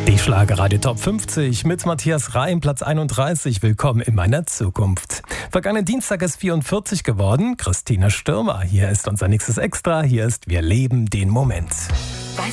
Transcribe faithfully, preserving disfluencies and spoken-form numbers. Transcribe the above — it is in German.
Die Schlagerradio Top fünfzig mit Matthias Reim, Platz einunddreißig. Willkommen in meiner Zukunft. Vergangenen Dienstag ist vierundvierzig geworden. Christina Stürmer, hier ist unser nächstes Extra. Hier ist Wir leben den Moment.